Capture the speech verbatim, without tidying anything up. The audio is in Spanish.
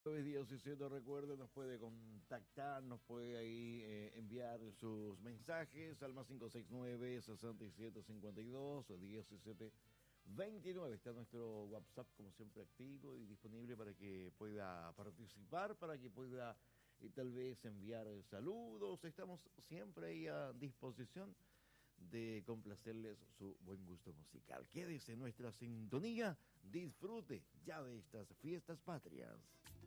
diecisiete, recuerde, nos puede contactar, nos puede ahí eh, enviar sus mensajes al más cinco seis nueve, seis siete cinco dos, diecisiete veintinueve. Está nuestro WhatsApp como siempre activo y disponible para que pueda participar, para que pueda eh, tal vez enviar saludos. Estamos siempre ahí a disposición de complacerles su buen gusto musical. Quédese en nuestra sintonía, disfrute ya de estas fiestas patrias.